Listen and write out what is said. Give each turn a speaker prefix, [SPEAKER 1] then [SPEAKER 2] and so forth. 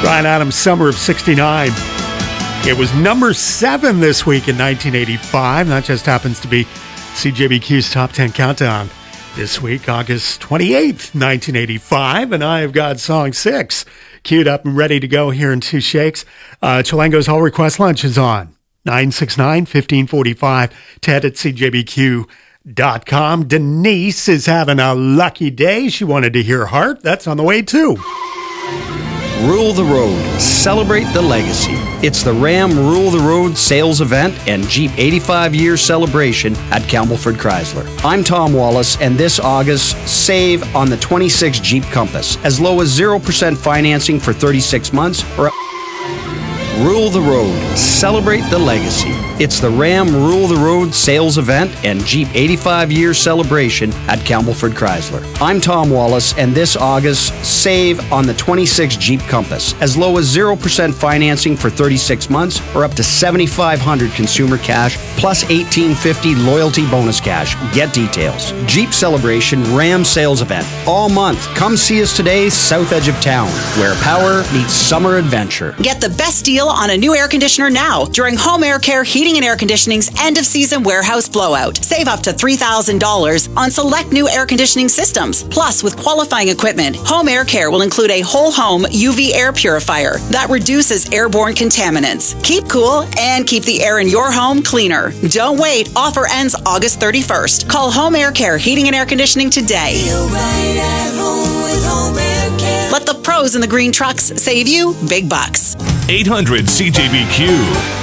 [SPEAKER 1] Bryan Adams' Summer of 69. It was number 7 this week in 1985. That just happens to be CJBQ's Top 10 Countdown this week, August 28th, 1985. And I have got song 6 queued up and ready to go here in 2 shakes. Chilango's All Request Lunch is on 969-1545. Ted at CJBQ.com. Denise is having a lucky day. She wanted to hear Heart. That's on the way too.
[SPEAKER 2] Rule the Road. Celebrate the legacy. It's the Ram Rule the Road sales event and Jeep 85-year celebration at Campbellford Chrysler. I'm Tom Wallace, and this August, save on the 26 Jeep Compass. As low as 0% financing for 36 months or Rule the Road. Celebrate the legacy. It's the Ram Rule the Road sales event and Jeep 85-year celebration at Campbellford Chrysler. I'm Tom Wallace, and this August, save on the 26 Jeep Compass. As low as 0% financing for 36 months or up to $7,500 consumer cash plus $1,850 loyalty bonus cash. Get details. Jeep Celebration Ram sales event all month. Come see us today, south edge of town, where power meets summer adventure.
[SPEAKER 3] Get the best deal on a new air conditioner now during Home Air Care Heating and Air Conditioning's end-of-season warehouse blowout. Save up to $3,000 on select new air conditioning systems. Plus, with qualifying equipment, Home Air Care will include a whole home UV air purifier that reduces airborne contaminants. Keep cool and keep the air in your home cleaner. Don't wait. Offer ends August 31st. Call Home Air Care Heating and Air Conditioning today.
[SPEAKER 4] Feel right at home with Home Air Care.
[SPEAKER 3] Let the pros in the green trucks save you big bucks.
[SPEAKER 5] 800 CJBQ.